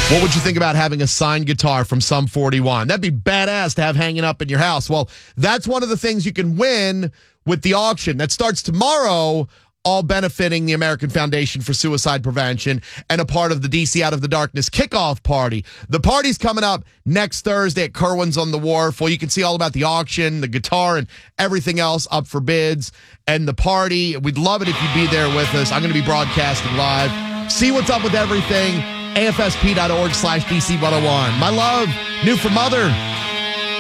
What would you think about having a signed guitar from Sum 41? That'd be badass to have hanging up in your house. Well, that's one of the things you can win with the auction. That starts tomorrow, all benefiting the American Foundation for Suicide Prevention and a part of the DC Out of the Darkness kickoff party. The party's coming up next Thursday at Kerwin's on the Wharf. Well, you can see all about the auction, the guitar, and everything else up for bids. And the party, we'd love it if you'd be there with us. I'm going to be broadcasting live. See what's up with everything. AFSP.org/DC101. My love, new from Mother.